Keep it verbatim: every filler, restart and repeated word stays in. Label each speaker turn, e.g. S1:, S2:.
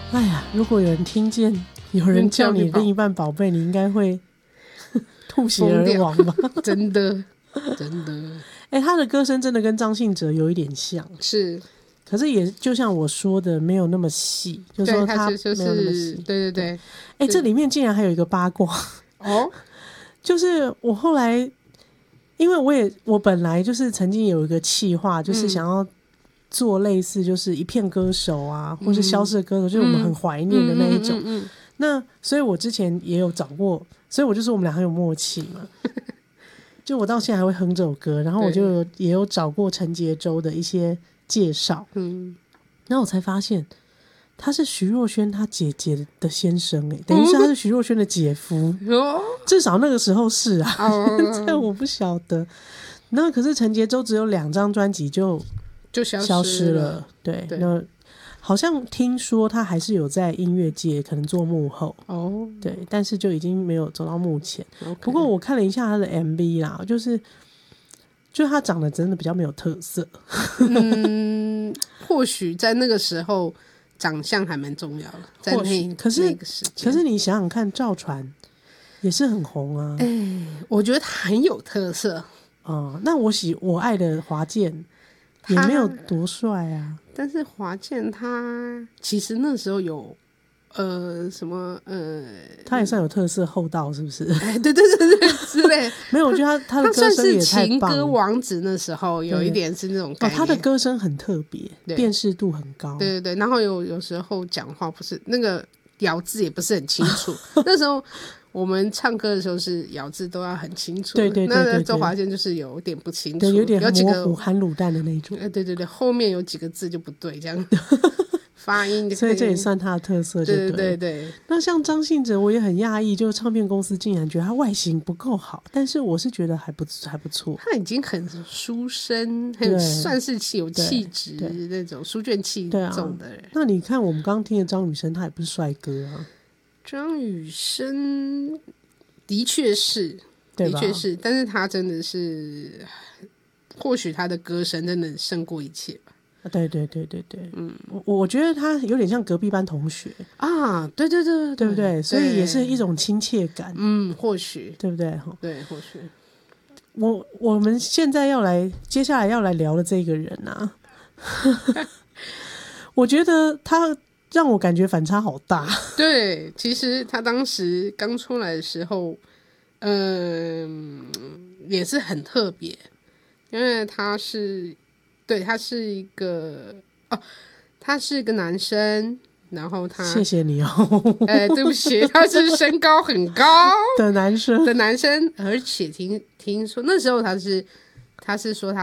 S1: 哎呀，如果有人听见有人叫你另一半宝贝，你应该会吐血而亡吧？
S2: 真的真的。
S1: 哎、欸，他的歌声真的跟张信哲有一点像，
S2: 是，
S1: 可是也就像我说的，没有那么细，就是说他没有那么细。
S2: 对对对，哎、
S1: 欸，这里面竟然还有一个八卦
S2: 哦，
S1: 就是我后来，因为我也我本来就是曾经有一个企划，就是想要做类似就是一片歌手啊，嗯、或是消失的歌手，就是我们很怀念的那一种。嗯嗯嗯嗯嗯，那所以我之前也有找过，所以我就说我们俩很有默契嘛。就我到现在还会哼这首歌，然后我就也有找过陈洁州的一些介绍，嗯，然后我才发现他是徐若瑄他姐姐的先生，哎，等于是他是徐若瑄的姐夫，嗯、至少那个时候是啊，哦、这我不晓得。那可是陈洁州只有两张专辑就
S2: 就消失了，
S1: 对，对那好像听说他还是有在音乐界可能做幕后哦，对，但是就已经没有走到幕前。Okay. 不过我看了一下他的 M V 啦，就是就是他长得真的比较没有特色。
S2: 嗯，或许在那个时候长相还蛮重要的，在那
S1: 可是
S2: 那个时间。
S1: 可是你想想看，赵传也是很红啊。
S2: 哎、欸，我觉得他很有特色。
S1: 哦，那我喜我爱的华健也没有多帅啊。
S2: 但是华健他其实那时候有呃什么呃，
S1: 他也算有特色厚道，是不是？
S2: 哎，对对对对之类。
S1: 没有，我觉得他他的歌声也太棒了。他算是情
S2: 歌王子那时候有一点是那种概念。
S1: 哦，他的歌声很特别，辨识度很高。
S2: 对对对，然后有有时候讲话不是那个咬字也不是很清楚。那时候我们唱歌的时候是咬字都要很清楚，
S1: 对对 对, 对, 对, 对，
S2: 那周华健就是有点不清楚，
S1: 对，有点
S2: 有几个
S1: 模糊含卤蛋的那种。
S2: 对对对，后面有几个字就不对，这样发音就，
S1: 所以这也算他的特色就对。
S2: 对对对对。
S1: 那像张信哲，我也很讶异，就唱片公司竟然觉得他外形不够好，但是我是觉得还不还不错。
S2: 他已经很书生，很算是有气质那种书卷气重的人。
S1: 啊、那你看我们刚刚听的张雨生，他也不是帅哥啊。
S2: 张雨生的确是，的确是，但是他真的是，或许他的歌声真的胜过一切吧。
S1: 对对对对对，嗯，我我觉得他有点像隔壁班同学
S2: 啊，对对对，
S1: 对不对？所以也是一种亲切感，
S2: 嗯，或许，
S1: 对不对？
S2: 对，或许。
S1: 我我们现在要来，接下来要来聊的这个人啊，我觉得他让我感觉反差好大。
S2: 对，其实他当时刚出来的时候，嗯、呃，也是很特别，因为他是。对，他是一个哦，他是一个男生，然后他
S1: 谢谢你哦，
S2: 哎，对不起，他是身高很高
S1: 的男生
S2: 的男生，而且听听说那时候他是他是说他。